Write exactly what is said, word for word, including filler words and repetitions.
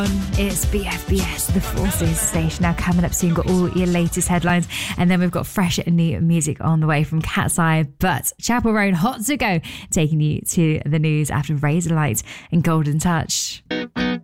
It's B F B S, the Forces station. Now coming up soon, got all your latest headlines, and then we've got fresh new music on the way from Cat's Eye. But Chapel Roan, hot to go, taking you to the news after Razorlight and Golden Touch.